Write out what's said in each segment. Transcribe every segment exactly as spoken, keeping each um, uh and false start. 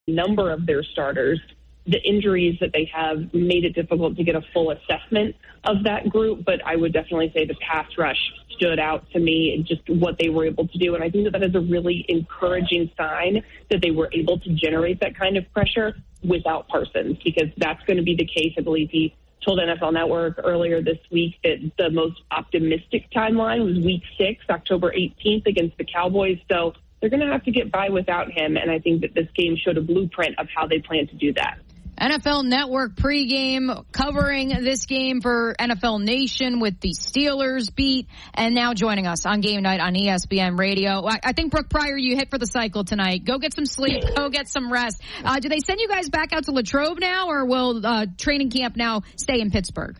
number of their starters. The injuries that they have made it difficult to get a full assessment of that group, but I would definitely say the pass rush stood out to me and just what they were able to do. And I think that that is a really encouraging sign that they were able to generate that kind of pressure without Parsons, because that's going to be the case. I believe he told N F L Network earlier this week that the most optimistic timeline was week six, October eighteenth against the Cowboys. So they're going to have to get by without him. And I think that this game showed a blueprint of how they plan to do that. N F L Network pregame covering this game for N F L Nation with the Steelers beat, and now joining us on Game Night on E S P N Radio. I, I think, Brooke Pryor, you hit for the cycle tonight. Go get some sleep. Go get some rest. Uh, do they send you guys back out to Latrobe now, or will uh, training camp now stay in Pittsburgh?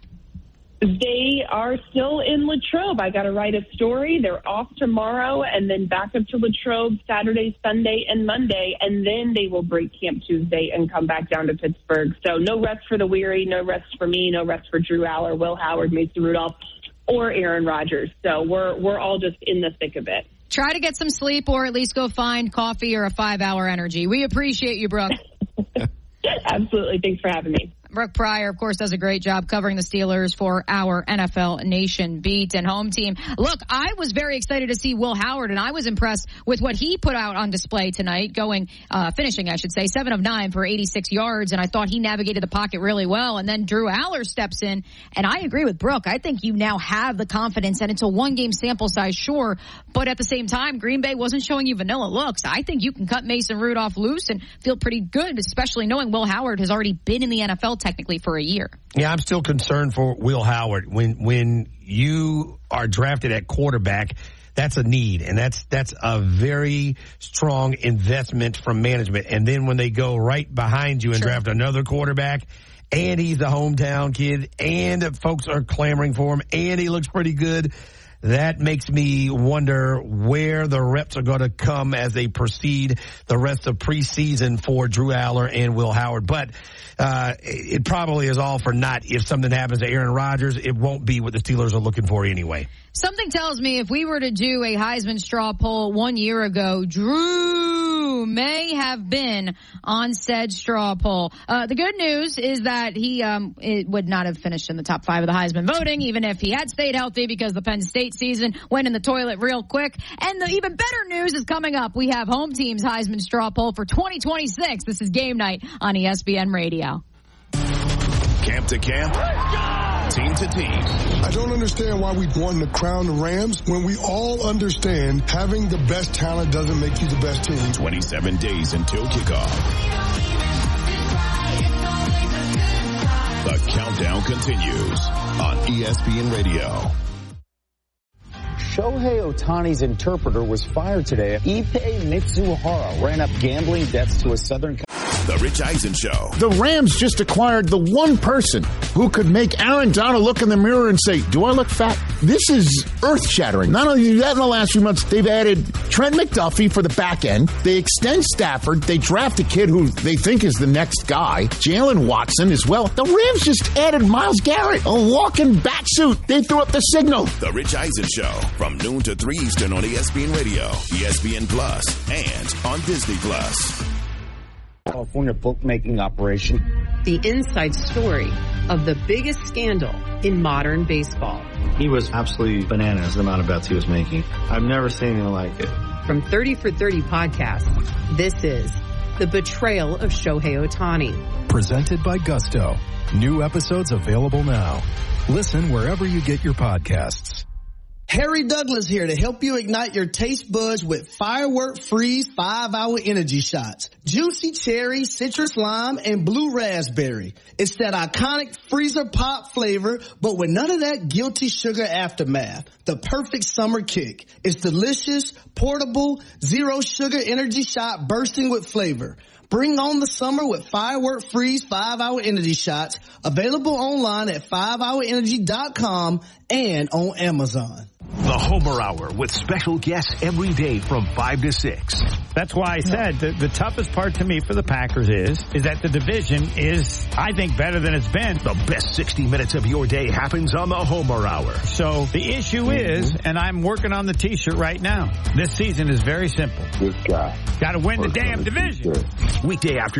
They are still in Latrobe. I got to write a story. They're off tomorrow and then back up to Latrobe Saturday, Sunday, and Monday, and then they will break camp Tuesday and come back down to Pittsburgh. So no rest for the weary, no rest for me, no rest for Drew Aller, Will Howard, Mason Rudolph, or Aaron Rodgers. So we're we're all just in the thick of it. Try to get some sleep, or at least go find coffee or a five-hour energy. We appreciate you, Brooke. Absolutely. Thanks for having me. Brooke Pryor, of course, does a great job covering the Steelers for our N F L Nation beat and home team. Look, I was very excited to see Will Howard, and I was impressed with what he put out on display tonight, going, uh, finishing, I should say, seven of nine for eighty-six yards, and I thought he navigated the pocket really well. And then Drew Aller steps in, and I agree with Brooke. I think you now have the confidence, and it's a one-game sample size, sure, but at the same time, Green Bay wasn't showing you vanilla looks. I think you can cut Mason Rudolph loose and feel pretty good, especially knowing Will Howard has already been in the N F L technically for a year. Yeah, I'm still concerned for Will Howard. When when you are drafted at quarterback, that's a need, and that's that's a very strong investment from management. And then when they go right behind you and sure. draft another quarterback, and he's the hometown kid, and folks are clamoring for him, and he looks pretty good, that makes me wonder where the reps are going to come as they proceed the rest of preseason for Drew Aller and Will Howard. But uh it probably is all for naught if something happens to Aaron Rodgers. It won't be what the Steelers are looking for anyway. Something tells me if we were to do a Heisman straw poll one year ago, Drew may have been on said straw poll. Uh, the good news is that he um, it would not have finished in the top five of the Heisman voting, even if he had stayed healthy, because the Penn State season went in the toilet real quick. And the even better news is coming up. We have home team's Heisman straw poll for twenty twenty-six. This is Game Night on E S P N Radio. Camp to camp, team to team. I don't understand why we want to crown the Rams when we all understand having the best talent doesn't make you the best team. twenty-seven days until kickoff. The countdown continues on E S P N Radio. Shohei Ohtani's interpreter was fired today. Ippei Mitsuhara ran up gambling debts to a Southern... The Rich Eisen Show. The Rams just acquired the one person who could make Aaron Donald look in the mirror and say, do I look fat? This is earth-shattering. Not only that, in the last few months, they've added Trent McDuffie for the back end. They extend Stafford. They draft a kid who they think is the next guy, Jalen Watson, as well. The Rams just added Myles Garrett, a walking bat suit. They threw up the signal. The Rich Eisen Show, from noon to three Eastern on E S P N Radio, E S P N Plus, and on Disney Plus. California bookmaking operation. The inside story of the biggest scandal in modern baseball. He was absolutely bananas, the amount of bets he was making. I've never seen anything like it. From thirty for thirty podcast, this is The Betrayal of Shohei Ohtani. Presented by Gusto. New episodes available now. Listen wherever you get your podcasts. Harry Douglas here to help you ignite your taste buds with Firework Freeze five hour energy shots. Juicy cherry, citrus lime, and blue raspberry. It's that iconic freezer pop flavor, but with none of that guilty sugar aftermath. The perfect summer kick. It's delicious, portable, zero sugar energy shot bursting with flavor. Bring on the summer with Firework Freeze five hour energy shots, available online at five hour energy dot com and on Amazon. The Homer Hour with special guests every day from five to six. That's why I said the, the toughest part to me for the Packers is, is that the division is, I think, better than it's been. The best sixty minutes of your day happens on the Homer Hour. So the issue mm-hmm. is, and I'm working on the t-shirt right now, this season is very simple. This guy. Got to win the damn division. Weekday after